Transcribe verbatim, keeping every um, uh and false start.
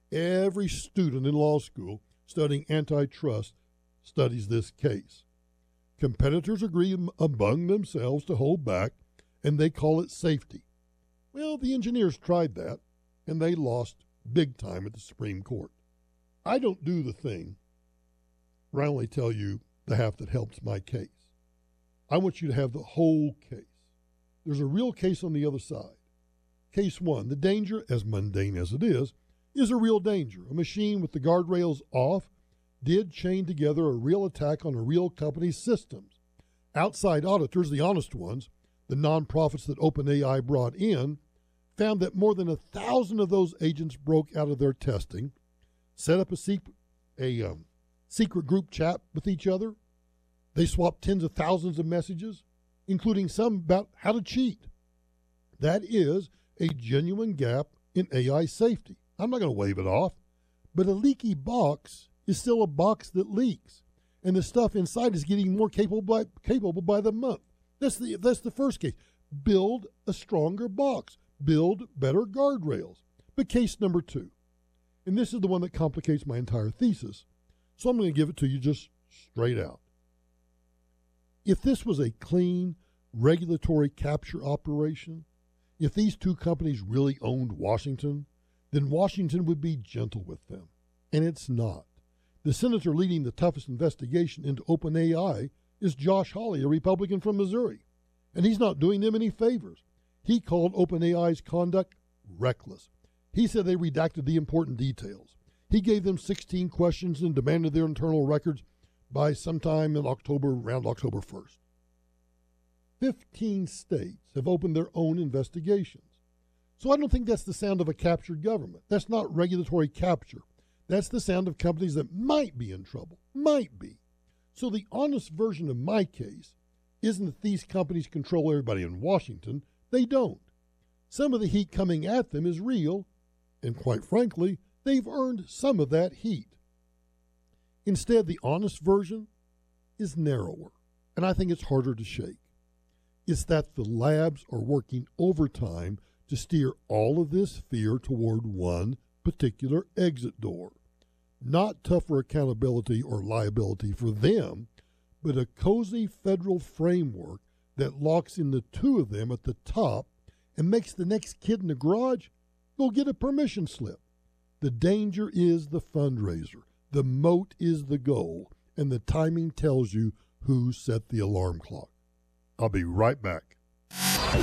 Every student in law school studying antitrust studies this case. Competitors agree among themselves to hold back, and they call it safety. Well, the engineers tried that, and they lost big time at the Supreme Court. I don't do the thing where I only tell you the half that helps my case. I want you to have the whole case. There's a real case on the other side. Case one, the danger, as mundane as it is, is a real danger. A machine with the guardrails off did chain together a real attack on a real company's systems. Outside auditors, the honest ones, the nonprofits that OpenAI brought in, found that more than a thousand of those agents broke out of their testing, set up a, secret, a um, secret group chat with each other. They swapped tens of thousands of messages, including some about how to cheat. That is a genuine gap in A I safety. I'm not going to wave it off, but a leaky box is still a box that leaks, and the stuff inside is getting more capable by, capable by the month. That's the, that's the first case. Build a stronger box. Build better guardrails. But case number two, and this is the one that complicates my entire thesis, so I'm going to give it to you just straight out. If this was a clean regulatory capture operation, if these two companies really owned Washington, then Washington would be gentle with them. And it's not. The senator leading the toughest investigation into OpenAI is Josh Hawley, a Republican from Missouri. And he's not doing them any favors. He called OpenAI's conduct reckless. He said they redacted the important details. He gave them sixteen questions and demanded their internal records by sometime in October, around October first. Fifteen states have opened their own investigations. So I don't think that's the sound of a captured government. That's not regulatory capture. That's the sound of companies that might be in trouble. Might be. So the honest version of my case isn't that these companies control everybody in Washington. They don't. Some of the heat coming at them is real, and quite frankly, they've earned some of that heat. Instead, the honest version is narrower, and I think it's harder to shake. It's that the labs are working overtime to steer all of this fear toward one particular exit door. Not tougher accountability or liability for them, but a cozy federal framework that locks in the two of them at the top and makes the next kid in the garage go get a permission slip. The danger is the fundraiser. The moat is the goal, and the timing tells you who set the alarm clock. I'll be right back.